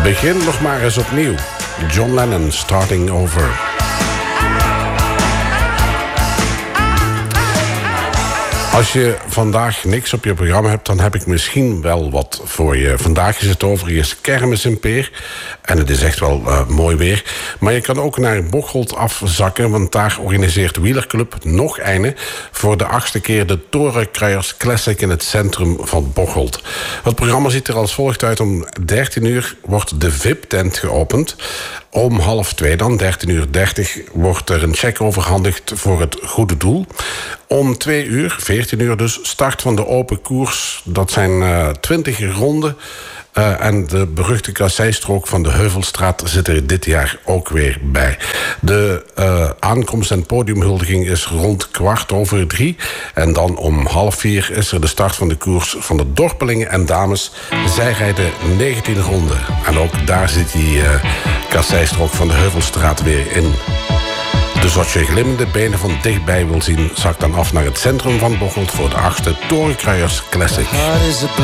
Begin nog maar eens opnieuw. John Lennon, Starting Over. Als je vandaag niks op je programma hebt, dan heb ik misschien wel wat voor je. Vandaag is het overigens kermis in Peer. En het is echt wel mooi weer. Maar je kan ook naar Bocholt afzakken, want daar organiseert Wielerclub nog eine voor de 8e keer de Torenkruiers Classic in het centrum van Bocholt. Het programma ziet er als volgt uit. Om 13 uur wordt de VIP-tent geopend. Om 1:30 dan, 13:30, wordt er een cheque overhandigd voor het goede doel. Om 2 uur, 14 uur dus, start van de open koers. Dat zijn 20 ronden. En de beruchte kasseistrook van de Heuvelstraat zit er dit jaar ook weer bij. De aankomst- en podiumhuldiging is rond 3:15. En dan om 3:30 is er de start van de koers van de dorpelingen en dames. Zij rijden 19 ronden. En ook daar zit die kasseistrook van de Heuvelstraat weer in. Dus als je glimmende benen van dichtbij wil zien, zak dan af naar het centrum van Bocholt voor de 8e Torenkruiers Classic.